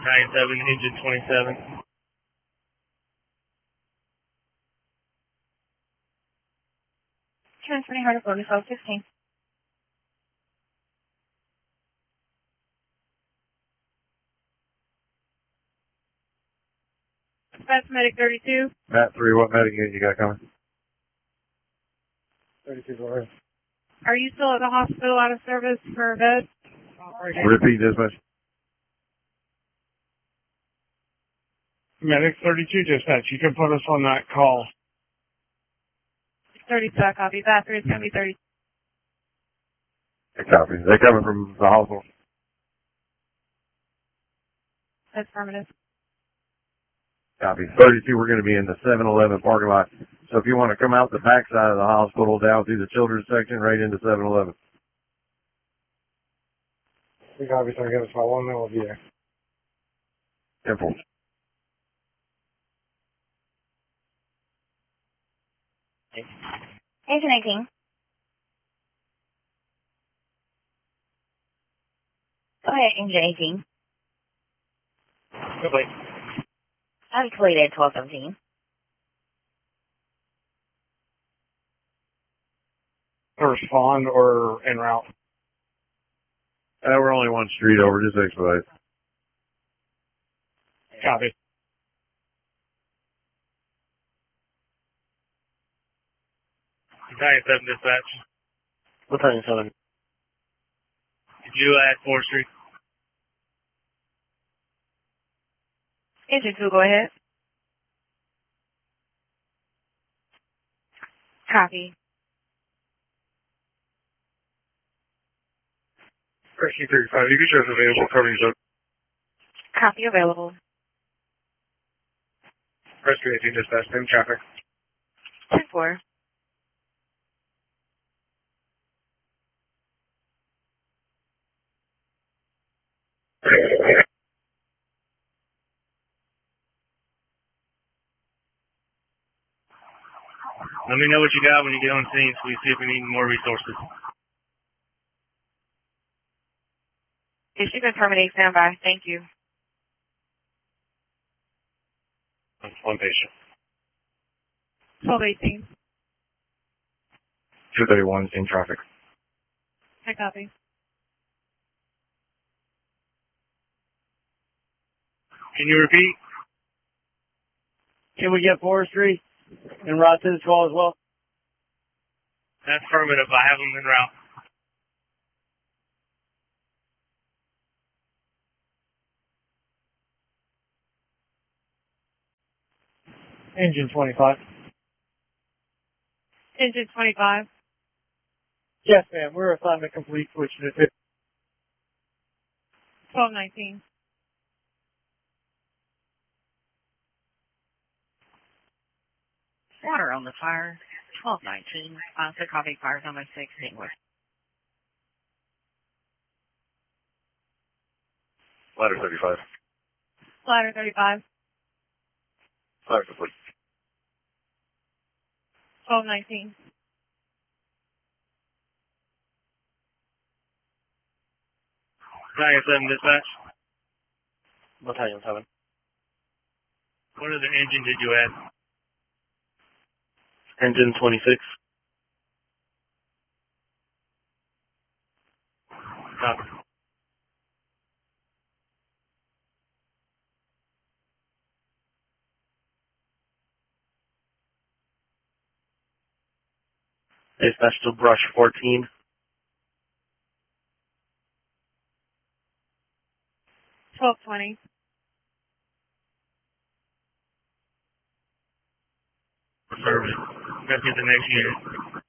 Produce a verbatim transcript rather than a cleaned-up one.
nine seven, engine twenty-seven. Transferring her to forty-five fifteen. That's medic thirty-two. Matt three, what medic unit you got coming? thirty-two, go ahead. Are you still at the hospital out of service for a bed? Repeat dispatch. Medic thirty-two dispatch, you can put us on that call. thirty-two, I copy. Bathroom is going to be thirty. Hey, copy. They coming from the hospital? That's affirmative. Copy. thirty-two, we're going to be in the seven eleven parking lot. So if you want to come out the back side of the hospital down through the children's section right into seven eleven. We got everything together, so one minute will be there. Simple. Engine eighteen. Go ahead, engine eighteen. Complete. I'm completed twelve seventeen. Respond or en route? Uh, we're only one street over, just expedite. Copy. Battalion seven dispatch. Battalion seven. Did you at fourth Street? Engine two, go ahead. Copy. Rescue thirty-five, you can show us available coverage zone. Copy available. Rescue eighteen dispatch, same traffic. ten four. Let me know what you got when you get on scene so we see if we need more resources. Yes, you can terminate standby. Thank you. One patient. twelve eighteen. two thirty-one in traffic. I copy. Can you repeat? Can we get forestry and route to this call as well? That's affirmative. I have them en route. Engine twenty-five. Engine twenty-five. Yes, ma'am. We're assignment complete. Switching to twelve nineteen. Water on the fire. twelve nineteen. Also copy fires on my six extinguished. Ladder thirty-five. Ladder thirty-five. Ladder complete. twelve nineteen. Battalion seven dispatch. Battalion seven. What other engine did you add? Engine twenty-six. Copy. Dispatch to brush fourteen. twelve twenty. Affirmative. Let's get the next unit.